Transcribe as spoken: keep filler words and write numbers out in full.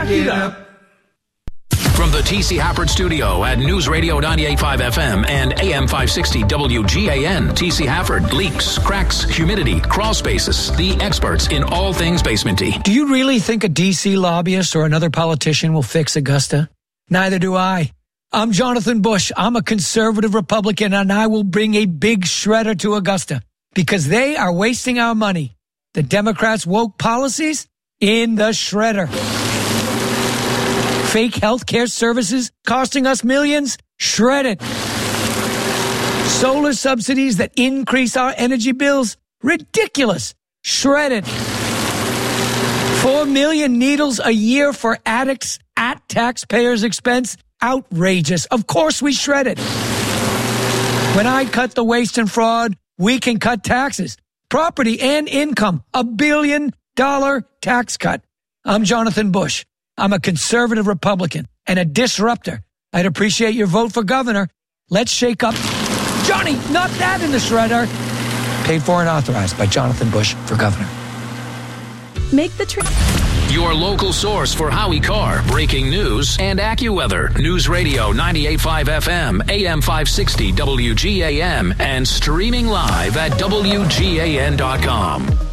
it up. From the T C Hafford Studio at News Radio ninety-eight point five F M and A M five sixty W G A N, T C Hafford. Leaks, cracks, humidity, crawl spaces. The experts in all things basementy. Do you really think a D C lobbyist or another politician will fix Augusta? Neither do I. I'm Jonathan Bush. I'm a conservative Republican, and I will bring a big shredder to Augusta because they are wasting our money. The Democrats' woke policies in the shredder. Fake health care services costing us millions? Shred it. Solar subsidies that increase our energy bills? Ridiculous. Shred it. Four million needles a year for addicts at taxpayers' expense? Outrageous. Of course we shred it. When I cut the waste and fraud, we can cut taxes, property and income. A billion dollar tax cut. I'm Jonathan Bush. I'm a conservative Republican and a disruptor. I'd appreciate your vote for governor. Let's shake up. Johnny, not that in the shredder. Paid for and authorized by Jonathan Bush for governor. Make the trip. Your local source for Howie Carr, breaking news, and AccuWeather. News Radio ninety-eight point five F M, A M five sixty W G A M, and streaming live at W G A N dot com.